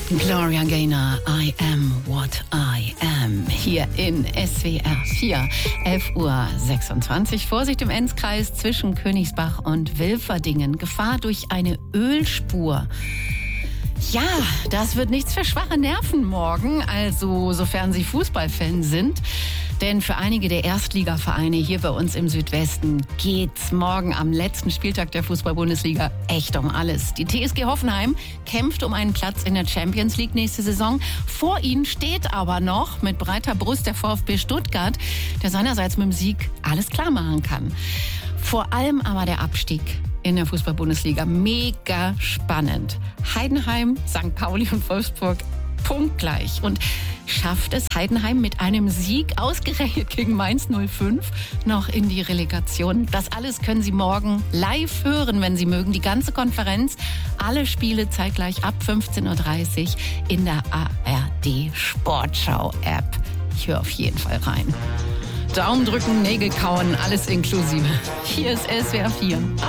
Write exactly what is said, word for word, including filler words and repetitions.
Gloria Gaynor, I am what I am. Hier in S W R vier, elf Uhr sechsundzwanzig. Vorsicht im Enzkreis zwischen Königsbach und Wilferdingen. Gefahr durch eine Ölspur. Ja, das wird nichts für schwache Nerven morgen, also sofern Sie Fußballfan sind. Denn für einige der Erstligavereine hier bei uns im Südwesten geht's morgen am letzten Spieltag der Fußball-Bundesliga echt um alles. Die T S G Hoffenheim kämpft um einen Platz in der Champions League nächste Saison. Vor ihnen steht aber noch mit breiter Brust der VfB Stuttgart, der seinerseits mit dem Sieg alles klar machen kann. Vor allem aber der Abstieg in der Fußball-Bundesliga. Mega spannend. Heidenheim, Sankt Pauli und Wolfsburg punktgleich. Und schafft es Heidenheim mit einem Sieg ausgerechnet gegen Mainz null fünf noch in die Relegation? Das alles können Sie morgen live hören, wenn Sie mögen. Die ganze Konferenz, alle Spiele zeitgleich ab fünfzehn Uhr dreißig in der A R D Sportschau App. Ich höre auf jeden Fall rein. Daumen drücken, Nägel kauen, alles inklusive. Hier ist S W R vier.